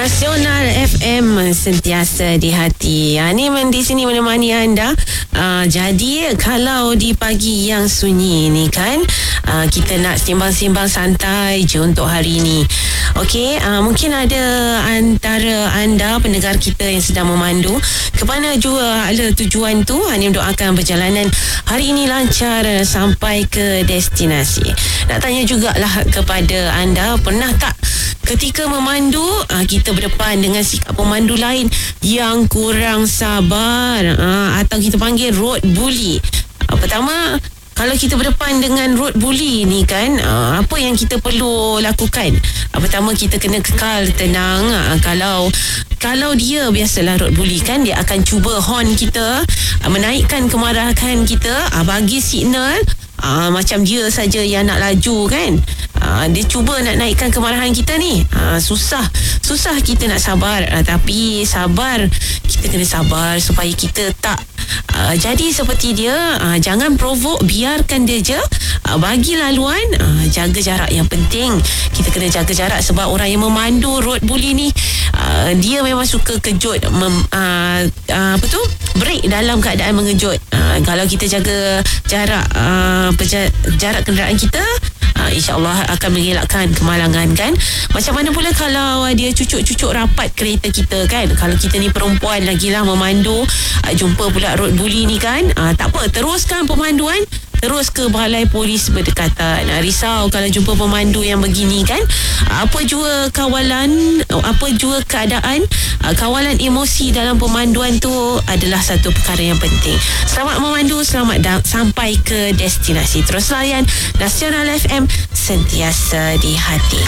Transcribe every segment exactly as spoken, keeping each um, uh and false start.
Nasional F M sentiasa di hati. Ha, ni di sini menemani anda. Uh, jadi kalau di pagi yang sunyi ni kan, uh, kita nak sembang-sembang santai je untuk hari ni. Okey, uh, mungkin ada antara anda pendengar kita yang sedang memandu ke mana jua ada tujuan tu. Hanya mendoakan perjalanan hari ini lancar sampai ke destinasi. Nak tanya jugalah kepada anda, pernah tak ketika memandu kita berdepan dengan sikap pemandu lain yang kurang sabar, atau kita panggil road bully? Pertama, kalau kita berdepan dengan road bully ni kan, apa yang kita perlu lakukan? Pertama, kita kena kekal tenang. Kalau kalau dia biasalah road bully kan, dia akan cuba horn kita, menaikkan kemarahan kita, bagi signal Uh, macam dia saja yang nak laju kan. uh, Dia cuba nak naikkan kemarahan kita ni. uh, Susah Susah kita nak sabar. uh, Tapi sabar, kita kena sabar supaya kita tak uh, jadi seperti dia. uh, Jangan provoke, biarkan dia je. uh, Bagi laluan, uh, jaga jarak yang penting. Kita kena jaga jarak sebab orang yang memandu road bully ni, uh, dia memang suka kejut, mem, uh, uh, apa tu, break dalam keadaan mengejut. uh, Kalau kita jaga jarak uh, Perja- jarak kenderaan kita, uh, insyaAllah akan mengelakkan kemalangan kan. Macam mana pula kalau uh, dia cucuk-cucuk rapat kereta kita kan. Kalau kita ni perempuan lagi lah memandu, uh, jumpa pula road bully ni kan, uh, tak apa, teruskan pemanduan, terus ke balai polis berdekatan. uh, Risau kalau jumpa pemandu yang begini kan. uh, Apa jua kawalan, apa jua keadaan, uh, kawalan emosi dalam pemanduan tu adalah satu perkara yang penting. Selamat memandu, selamat da- sampai ke destinasi. Terus layan Nasional F M, sentiasa di hati.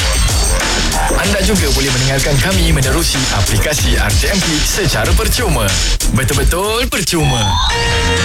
Anda juga boleh mendengarkan kami menerusi aplikasi R T M P secara percuma. Betul-betul percuma.